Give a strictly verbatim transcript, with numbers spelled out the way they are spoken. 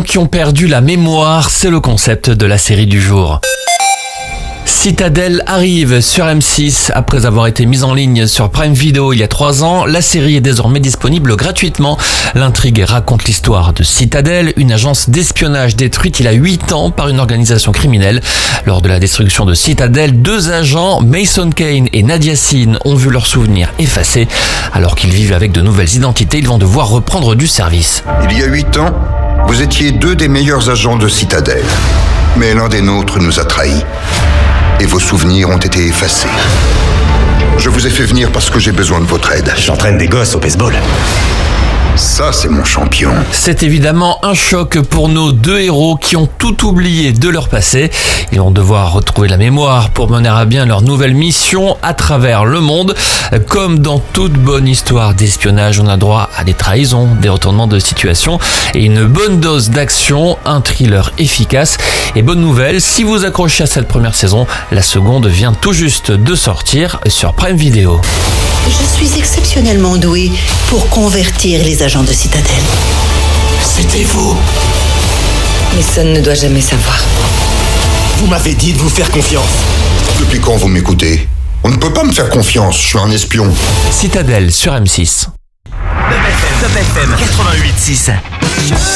qui ont perdu la mémoire, c'est le concept de la série du jour. Citadel arrive sur M six. Après avoir été mise en ligne sur Prime Video il y a trois ans, la série est désormais disponible gratuitement. L'intrigue raconte l'histoire de Citadel, une agence d'espionnage détruite il y a huit ans par une organisation criminelle. Lors de la destruction de Citadel, deux agents, Mason Kane et Nadia Sin, ont vu leurs souvenirs effacés. Alors qu'ils vivent avec de nouvelles identités, ils vont devoir reprendre du service. Il y a huit ans, vous étiez deux des meilleurs agents de Citadel. Mais l'un des nôtres nous a trahis. Et vos souvenirs ont été effacés. Je vous ai fait venir parce que j'ai besoin de votre aide. J'entraîne des gosses au baseball. Ça, c'est mon champion. C'est évidemment un choc pour nos deux héros qui ont tout oublié de leur passé. Ils vont devoir retrouver la mémoire pour mener à bien leur nouvelle mission à travers le monde. Comme dans toute bonne histoire d'espionnage, on a droit à des trahisons, des retournements de situation et une bonne dose d'action, un thriller efficace. Et bonne nouvelle, si vous accrochez à cette première saison, la seconde vient tout juste de sortir sur Prime Video. Je suis exceptionnellement douée pour convertir les agents de Citadel. C'était vous. Mason ne doit jamais savoir. Vous m'avez dit de vous faire confiance. Depuis quand vous m'écoutez ? On ne peut pas me faire confiance, je suis un espion. Citadel sur M six. Top F M quatre-vingt-huit six.